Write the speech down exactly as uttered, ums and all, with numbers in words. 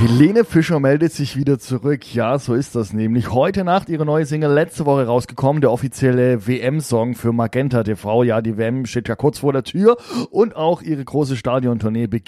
Helene Fischer meldet sich wieder zurück. Ja, so ist das nämlich. Heute Nacht ihre neue Single letzte Woche rausgekommen, der offizielle W M-Song für Magenta T V. Ja, die W M steht ja kurz vor der Tür und auch ihre große Stadiontournee beginnt